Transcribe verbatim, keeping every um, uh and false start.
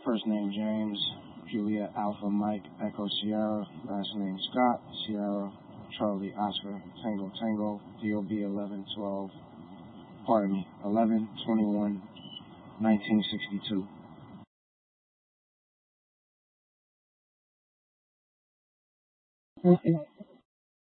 First name James, Juliet Alpha Mike Echo Sierra, last name Scott, Sierra Charlie Oscar Tango Tango, D O B eleven twelve, pardon me, eleven twenty-one nineteen sixty-two. Okay.